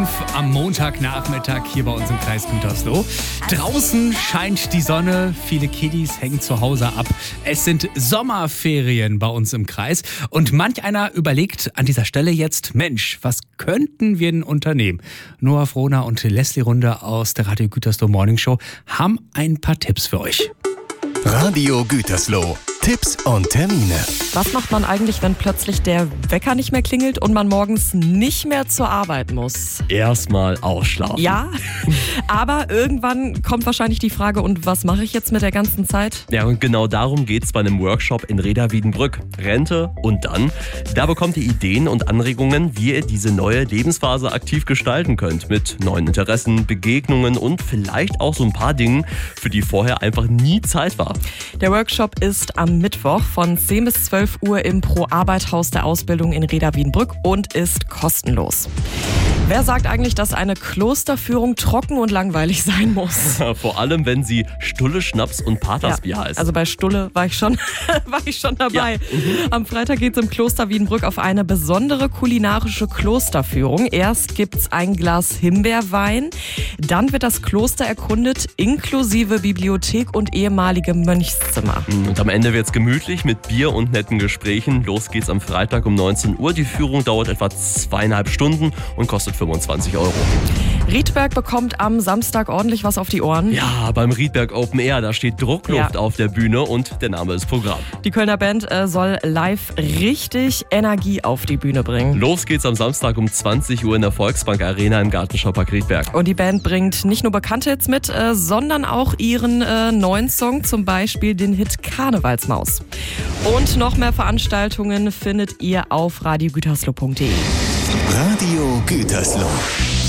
5 am Montagnachmittag hier bei uns im Kreis Gütersloh. Draußen scheint die Sonne, viele Kiddies hängen zu Hause ab. Es sind Sommerferien bei uns im Kreis und manch einer überlegt an dieser Stelle jetzt, Mensch, was könnten wir denn unternehmen? Noah Frohner und Leslie Runde aus der Radio Gütersloh Morning Show haben ein paar Tipps für euch. Radio Gütersloh. Tipps und Termine. Was macht man eigentlich, wenn plötzlich der Wecker nicht mehr klingelt und man morgens nicht mehr zur Arbeit muss? Erstmal ausschlafen. Ja, aber irgendwann kommt wahrscheinlich die Frage, und was mache ich jetzt mit der ganzen Zeit? Ja, und genau darum geht's bei einem Workshop in Reda-Wiedenbrück. Rente und dann. Da bekommt ihr Ideen und Anregungen, wie ihr diese neue Lebensphase aktiv gestalten könnt. Mit neuen Interessen, Begegnungen und vielleicht auch so ein paar Dingen, für die vorher einfach nie Zeit war. Der Workshop ist am Mittwoch von 10 bis 12 Uhr im Pro-Arbeit-Haus der Ausbildung in Reda-Wiedenbrück und ist kostenlos. Wer sagt eigentlich, dass eine Klosterführung trocken und langweilig sein muss? Vor allem, wenn sie Stulle, Schnaps und Patersbier heißt. Also bei Stulle war ich schon dabei. Ja. Am Freitag geht es im Kloster Wiedenbrück auf eine besondere kulinarische Klosterführung. Erst gibt es ein Glas Himbeerwein, dann wird das Kloster erkundet, inklusive Bibliothek und ehemalige Mönchszimmer. Und am Ende wird's gemütlich mit Bier und netten Gesprächen. Los geht's am Freitag um 19 Uhr. Die Führung dauert etwa 2,5 Stunden und kostet 25 €. Riedberg bekommt am Samstag ordentlich was auf die Ohren. Ja, beim Riedberg Open Air, da steht Druckluft auf der Bühne und der Name ist Programm. Die Kölner Band soll live richtig Energie auf die Bühne bringen. Los geht's am Samstag um 20 Uhr in der Volksbank Arena im Gartenschaupark Riedberg. Und die Band bringt nicht nur bekannte Hits mit, sondern auch ihren neuen Song, zum Beispiel den Hit Karnevalsmaus. Und noch mehr Veranstaltungen findet ihr auf radiogütersloh.de. Radio Gütersloh.